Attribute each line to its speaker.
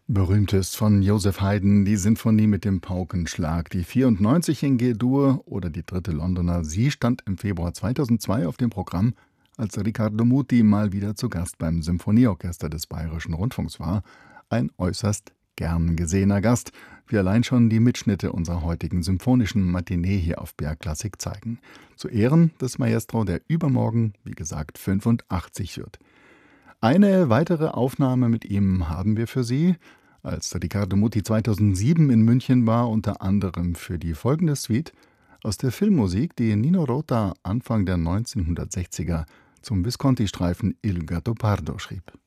Speaker 1: Berühmtest von Joseph Haydn, die Sinfonie mit dem Paukenschlag, die 94 in G-Dur oder die dritte Londoner. Sie stand im Februar 2002 auf dem Programm, als Riccardo Muti mal wieder zu Gast beim Symphonieorchester des Bayerischen Rundfunks war. Ein äußerst gern gesehener Gast, wie allein schon die Mitschnitte unserer heutigen symphonischen Matinee hier auf BR Klassik zeigen. Zu Ehren des Maestro, der übermorgen, wie gesagt, 85 wird. Eine weitere Aufnahme mit ihm haben wir für Sie, als Riccardo Muti 2007 in München war, unter anderem für die folgende Suite aus der Filmmusik, die Nino Rota Anfang der 1960er zum Visconti-Streifen Il Gattopardo schrieb.